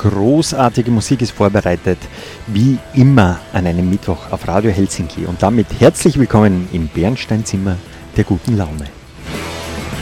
Großartige Musik ist vorbereitet, wie immer an einem Mittwoch auf Radio Helsinki. Und damit herzlich willkommen im Bernsteinzimmer der guten Laune.